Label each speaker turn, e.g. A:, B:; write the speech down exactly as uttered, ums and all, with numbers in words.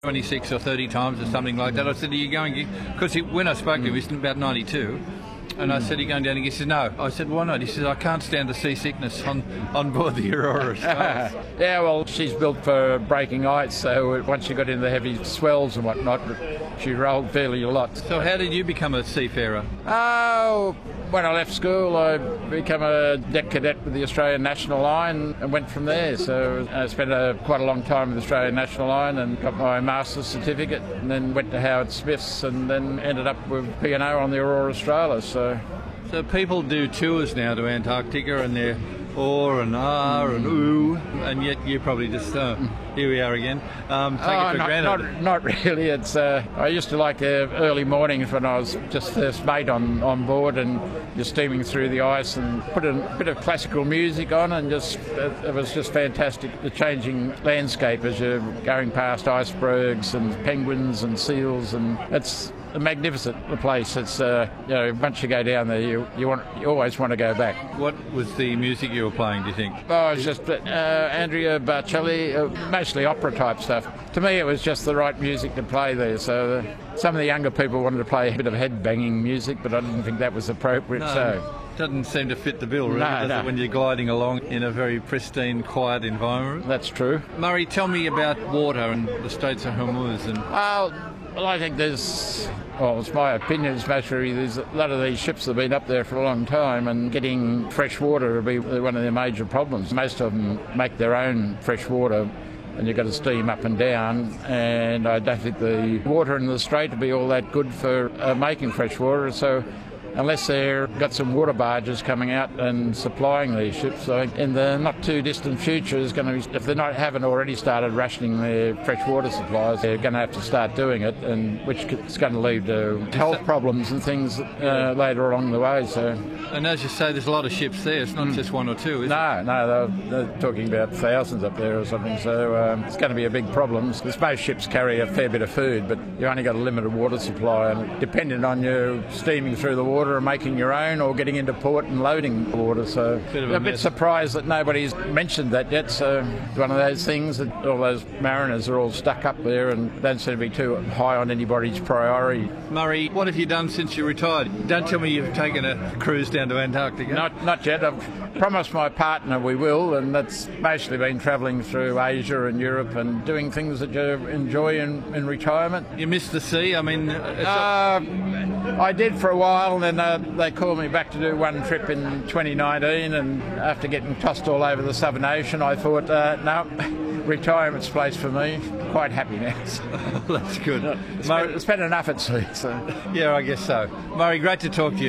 A: twenty-six or thirty times or something like that. I said, are you going? Because when I spoke to him, he was about ninety-two. And I said, are you going down? And he said, no. I said, why not? He said, I can't stand the seasickness on, on board the Aurora Australis.
B: Yeah, well, she's built for breaking ice, so once she got into the heavy swells and whatnot, she rolled fairly a lot.
A: So how did you become a seafarer?
B: Oh, when I left school, I became a deck cadet with the Australian National Line and went from there. So I spent a, quite a long time with the Australian National Line and got my master's certificate, and then went to Howard Smith's and then ended up with P and O on the Aurora Australis. So.
A: So people do tours now to Antarctica and they're or and ah and ooh, and yet you probably just, uh, here we are again, um, take
B: oh,
A: it for
B: not,
A: granted.
B: Not, not really. It's uh, I used to like the early mornings when I was just first mate on, on board and just steaming through the ice and put a bit of classical music on, and just it, it was just fantastic, the changing landscape as you're going past icebergs and penguins and seals, and it's a magnificent place. It's uh, you know, once you go down there, you you want you always want to go back.
A: What was the music you were playing, do you think?
B: Oh, it was just uh, Andrea Bocelli, uh, mostly opera type stuff. To me, it was just the right music to play there. So uh, some of the younger people wanted to play a bit of head banging music, but I didn't think that was appropriate.
A: No.
B: So.
A: Doesn't seem to fit the bill, really,
B: no,
A: does
B: no.
A: it, when you're gliding along in a very pristine, quiet environment?
B: That's true.
A: Murray, tell me about water and the Straits of Hormuz. And
B: Well, well, I think there's, well, it's my opinion, especially there's a lot of these ships have been up there for a long time, and getting fresh water will be one of their major problems. Most of them make their own fresh water, and you've got to steam up and down, and I don't think the water in the Strait will be all that good for uh, making fresh water, so unless they've got some water barges coming out and supplying these ships, I think in the not too distant future is going to be, if they not haven't already started rationing their fresh water supplies, they're going to have to start doing it, and which is going to lead to health problems and things uh, later along the way. So,
A: and as you say, there's a lot of ships there. It's not mm. just one or two, is
B: no,
A: it?
B: No, they're, they're talking about thousands up there or something. So um, it's going to be a big problem. Because most ships carry a fair bit of food, but you only got a limited water supply, and depending on you steaming through the water and making your own, or getting into port and loading the water. So
A: bit
B: I'm a bit surprised that nobody's mentioned that yet. So it's one of those things that all those mariners are all stuck up there and don't seem to be too high on anybody's priority.
A: Murray, what have you done since you retired? Don't tell me you've taken a cruise down to Antarctica.
B: Not, not yet. I've promised my partner we will, and that's mostly been travelling through Asia and Europe and doing things that you enjoy in, in retirement.
A: You miss the sea? I mean, it's
B: uh, I did for a while, and then uh, they called me back to do one trip in twenty nineteen, and after getting tossed all over the Southern Ocean, I thought, uh, no, retirement's place for me. Quite happy now.
A: That's good.
B: It's been, it's been enough at sea. So.
A: Yeah, I guess so. Murray, great to talk to you.